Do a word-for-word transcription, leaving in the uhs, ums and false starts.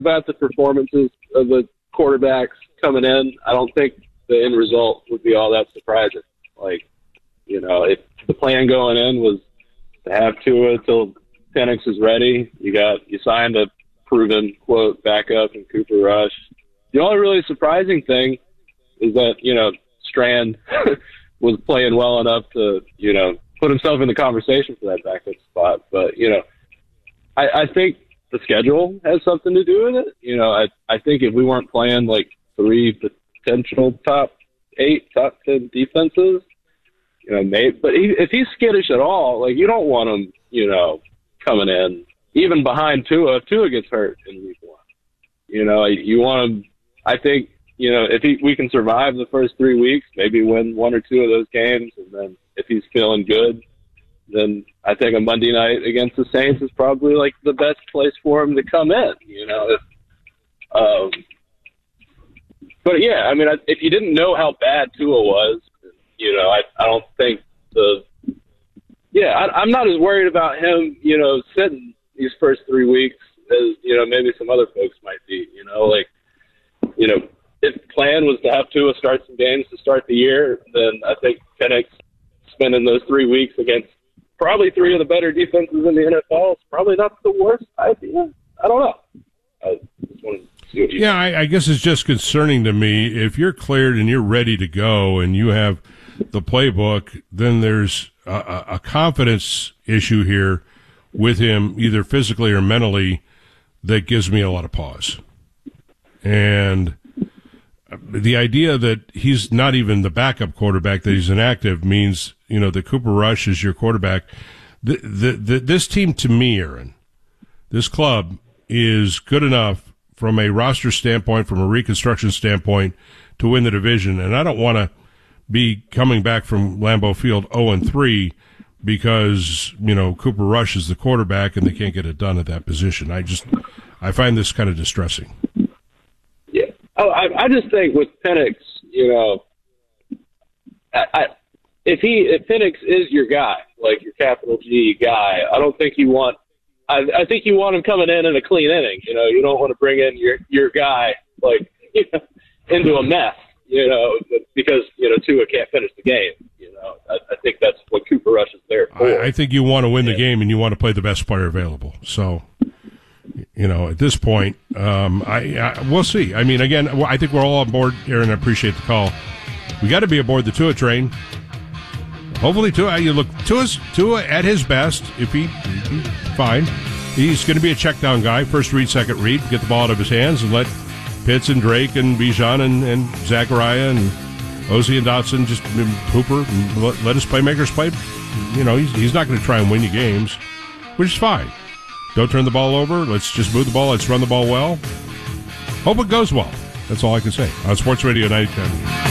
about the performances of the quarterbacks coming in, I don't think the end result would be all that surprising. Like, you know, if the plan going in was to have Tua till Penix is ready, you got you signed a proven quote backup in Cooper Rush. The only really surprising thing is that, you know, Strand was playing well enough to, you know, put himself in the conversation for that backup spot. But, you know, I, I think the schedule has something to do with it. You know, I, I think if we weren't playing like three potential top eight, top ten defenses, you know, maybe, but he, if he's skittish at all, like, you don't want him, you know, coming in, even behind Tua, if Tua gets hurt in week one. You know, you want him, I think, you know, if he, we can survive the first three weeks, maybe win one or two of those games, and then if he's feeling good, then I think a Monday night against the Saints is probably like the best place for him to come in, you know. If, um, but yeah, I mean, if you didn't know how bad Tua was, you know, I, I don't think the, yeah, I, I'm not as worried about him, you know, sitting these first three weeks as, you know, maybe some other folks might be, you know, like, you know, if the plan was to have Tua start some games to start the year, then I think Penix spending those three weeks against probably three of the better defenses in the N F L is probably not the worst idea. I don't know. I just wanted to see what you Yeah, I, I guess it's just concerning to me. If you're cleared and you're ready to go and you have the playbook, then there's a, a confidence issue here with him, either physically or mentally, that gives me a lot of pause. And the idea that he's not even the backup quarterback, that he's inactive, means, you know, that Cooper Rush is your quarterback. The, the, the, this team, to me, Aaron, this club is good enough from a roster standpoint, from a reconstruction standpoint, to win the division. And I don't want to be coming back from Lambeau Field oh and three because, you know, Cooper Rush is the quarterback and they can't get it done at that position. I just, I find this kind of distressing. Yeah. Oh, I, I just think with Penix, you know, I, I, if he, if Penix is your guy, like your capital G guy, I don't think you want, I, I think you want him coming in in a clean inning. You know, you don't want to bring in your, your guy, like, you know, into a mess, you know, because, you know, Tua can't finish the game. You know, I, I think that's what Cooper Rush is there for. I, I think you want to win the game and you want to play the best player available. So, you know, at this point, um, I, I we'll see. I mean, again, I think we're all on board, Aaron. I appreciate the call. We got to be aboard the Tua train. Hopefully, Tua, you look, Tua's, Tua at his best, if he, fine. He's going to be a check down guy. First read, second read, get the ball out of his hands and let Pitts and Drake and Bijan and, and Zachariah and Ozzie and Dotson, just Hooper, and let, let his playmakers play. You know, he's, he's not going to try and win you games, which is fine. Don't turn the ball over. Let's just move the ball. Let's run the ball well. Hope it goes well. That's all I can say. On Sports Radio ninety ten.